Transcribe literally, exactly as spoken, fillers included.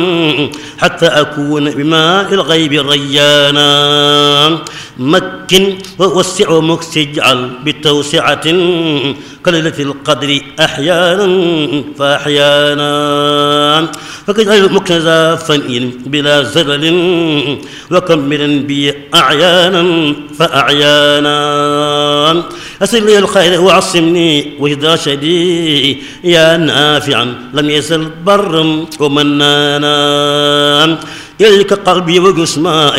حتى أكون بماء الغيب ريانا مكن ووسع ومكس اجعل بتوسعة كليلة القدر أحيانا فأحيانا فكجعل مكنزا فنئ بلا زلل وكملا بي أعيانا فأعيانا أسر لي الخير وعصمني وإذا شدي يا نافعا لم يزل برا ومنانا إليك قلبي وجسماني